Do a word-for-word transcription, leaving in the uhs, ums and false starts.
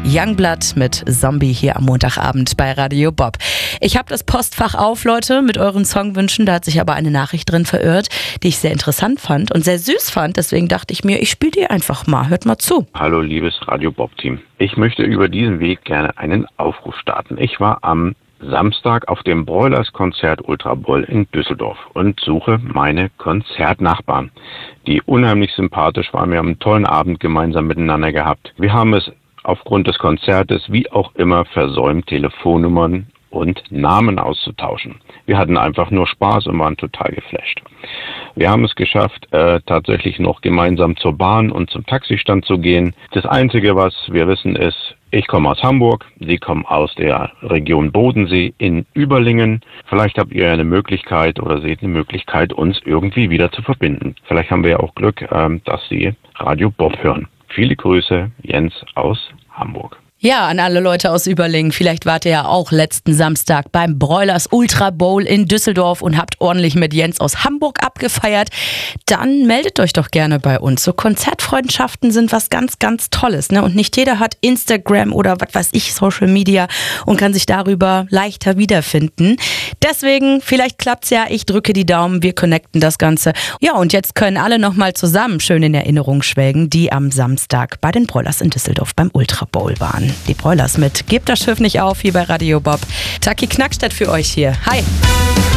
Youngblood mit Zombie hier am Montagabend bei Radio Bob. Ich habe das Postfach auf, Leute, mit euren Songwünschen. Da hat sich aber eine Nachricht drin verirrt, die ich sehr interessant fand und sehr süß fand. Deswegen dachte ich mir, ich spiele die einfach mal. Hört mal zu. Hallo, liebes Radio Bob-Team. Ich möchte über diesen Weg gerne einen Aufruf starten. Ich war am Samstag auf dem Broilers-Konzert Ultra Bowl in Düsseldorf und suche meine Konzertnachbarn, die unheimlich sympathisch waren. Wir haben einen tollen Abend gemeinsam miteinander gehabt. Wir haben es aufgrund des Konzertes wie auch immer versäumt, Telefonnummern und Namen auszutauschen. Wir hatten einfach nur Spaß und waren total geflasht. Wir haben es geschafft, äh, tatsächlich noch gemeinsam zur Bahn und zum Taxistand zu gehen. Das Einzige, was wir wissen, ist, ich komme aus Hamburg, Sie kommen aus der Region Bodensee in Überlingen. Vielleicht habt ihr eine Möglichkeit oder seht eine Möglichkeit, uns irgendwie wieder zu verbinden. Vielleicht haben wir ja auch Glück, äh, dass Sie Radio Bob hören. Viele Grüße, Jens aus Hamburg. Ja, an alle Leute aus Überlingen. Vielleicht wart ihr ja auch letzten Samstag beim Broilers Ultra Bowl in Düsseldorf und habt ordentlich mit Jens aus Hamburg abgefeiert. Dann meldet euch doch gerne bei uns. So Konzertfreundschaften sind was ganz, ganz Tolles, ne? Und nicht jeder hat Instagram oder was weiß ich, Social Media und kann sich darüber leichter wiederfinden. Deswegen, vielleicht klappt's ja. Ich drücke die Daumen, wir connecten das Ganze. Ja, und jetzt können alle nochmal zusammen schön in Erinnerung schwelgen, die am Samstag bei den Broilers in Düsseldorf beim Ultra Bowl waren. Die Broilers mit Gebt das Schiff nicht auf, hier bei Radio Bob. Taki Knackstedt für euch hier. Hi!